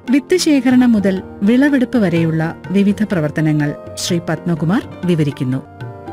വിത്ത് ശേഖരണം മുതൽ വിളവെടുപ്പ് വരെയുള്ള വിവിധ പ്രവർത്തനങ്ങൾ ശ്രീ പത്മകുമാർ വിവരിക്കുന്നു.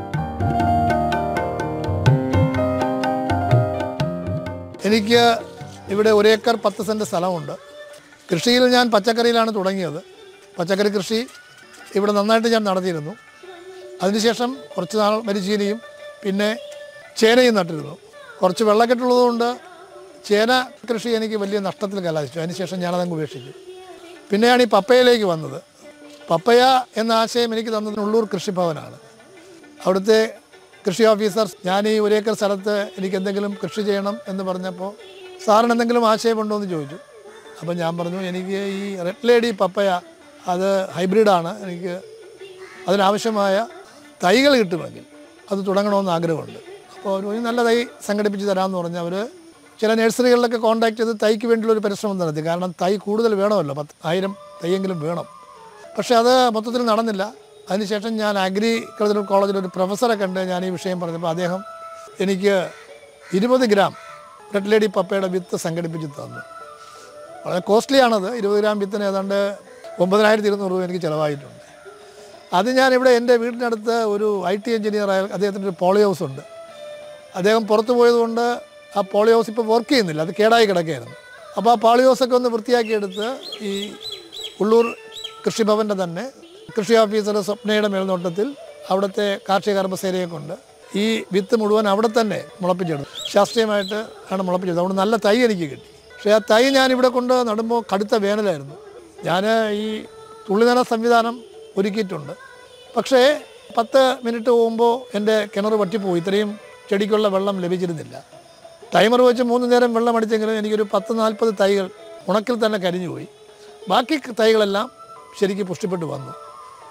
എനിക്ക് ഇവിടെ 1 ഏക്കർ 10 സെൻറ്റ് സ്ഥലമുണ്ട്. കൃഷിയിൽ ഞാൻ പച്ചക്കറിയിലാണ് തുടങ്ങിയത്. പച്ചക്കറി കൃഷി ഇവിടെ നന്നായിട്ട് ഞാൻ നടത്തിയിരുന്നു. അതിനുശേഷം കുറച്ച് നാൾ മരിച്ചീനിയും പിന്നെ ചേനയും നട്ടിരുന്നു. കുറച്ച് വെള്ളക്കെട്ടുള്ളതുകൊണ്ട് ചേന കൃഷി എനിക്ക് വലിയ നഷ്ടത്തിൽ കലാശിച്ചു. അതിനുശേഷം ഞാനതങ്ങ് ഉപേക്ഷിച്ചു. പിന്നെയാണ് ഈ പപ്പയയിലേക്ക് വന്നത്. പപ്പയ എന്ന ആശയം എനിക്ക് തന്നത് ഉള്ളൂർ കൃഷിഭവനാണ്. അവിടുത്തെ കൃഷി ഓഫീസർ ഞാൻ ഈ 1 ഏക്കർ സ്ഥലത്ത് എനിക്ക് എന്തെങ്കിലും കൃഷി ചെയ്യണം എന്ന് പറഞ്ഞപ്പോൾ സാറിന് എന്തെങ്കിലും ആശയമുണ്ടോ എന്ന് ചോദിച്ചു. അപ്പം ഞാൻ പറഞ്ഞു, എനിക്ക് ഈ റെഡ് ലേഡി പപ്പയ അത് ഹൈബ്രിഡാണ്, എനിക്ക് അതിനാവശ്യമായ തൈകൾ കിട്ടുമെങ്കിൽ അത് തുടങ്ങണമെന്ന് ആഗ്രഹമുണ്ട്. അപ്പോൾ അവർ നല്ല തൈ സംഘടിപ്പിച്ച് തരാമെന്ന് പറഞ്ഞ് അവർ ചില നഴ്സറികളിലൊക്കെ കോൺടാക്ട് ചെയ്ത് തൈക്ക് വേണ്ടിയുള്ളൊരു പരിശ്രമം നടത്തി. കാരണം തൈ കൂടുതൽ വേണമല്ലോ, 10,000 തൈയെങ്കിലും വേണം. പക്ഷേ അത് മൊത്തത്തിൽ നടന്നില്ല. അതിനുശേഷം ഞാൻ അഗ്രികൾച്ചറൽ കോളേജിലൊരു പ്രൊഫസറെ കണ്ട് ഞാൻ ഈ വിഷയം പറഞ്ഞപ്പോൾ അദ്ദേഹം എനിക്ക് 20 ഗ്രാം റെഡ് ലേഡി പപ്പയുടെ വിത്ത് സംഘടിപ്പിച്ച് തന്നു. വളരെ കോസ്റ്റ്ലിയാണത്. 20 ഗ്രാം വിത്തിന് ഏതാണ്ട് 9,200 രൂപ എനിക്ക് ചിലവായിട്ടുണ്ട്. അത് ഞാനിവിടെ എൻ്റെ വീടിനടുത്ത് ഒരു IT എഞ്ചിനീയറായ അദ്ദേഹത്തിൻ്റെ ഒരു പോളി ഹൗസ് ഉണ്ട്. അദ്ദേഹം പുറത്തു പോയതുകൊണ്ട് ആ പോളി ഹൗസ് ഇപ്പോൾ വർക്ക് ചെയ്യുന്നില്ല, അത് കേടായി കിടക്കുകയായിരുന്നു. അപ്പോൾ ആ പോളി ഹൗസൊക്കെ ഒന്ന് വൃത്തിയാക്കിയെടുത്ത് ഈ ഉള്ളൂർ കൃഷിഭവൻ്റെ തന്നെ കൃഷി ഓഫീസർ സ്വപ്നയുടെ മേൽനോട്ടത്തിൽ അവിടുത്തെ കാർഷിക കർമ്മസേനയെ കൊണ്ട് ഈ വിത്ത് മുഴുവൻ അവിടെ തന്നെ മുളപ്പിച്ചെടുത്തു. ശാസ്ത്രീയമായിട്ട് ആണ് മുളപ്പിച്ചെടുത്തത്. അതുകൊണ്ട് നല്ല തൈ എനിക്ക് കിട്ടി. പക്ഷേ ആ തൈ ഞാനിവിടെ കൊണ്ട് നടുമ്പോൾ കടുത്ത വേനലായിരുന്നു. ഞാൻ ഈ തുള്ളിനന സംവിധാനം ഒരുക്കിയിട്ടുണ്ട്. പക്ഷേ 10 മിനിറ്റ് പോകുമ്പോൾ എൻ്റെ കിണർ വറ്റിപ്പോയി. ഇത്രയും ചെടിക്കുള്ള വെള്ളം ലഭിച്ചിരുന്നില്ല. ടൈമർ വെച്ച് 3 നേരം വെള്ളം അടിച്ചെങ്കിലും എനിക്കൊരു 10-40 തൈകൾ ഉണക്കിൽ തന്നെ കരിഞ്ഞുപോയി. ബാക്കി തൈകളെല്ലാം ശരിക്കും പുഷ്ടിപ്പെട്ട് വന്നു.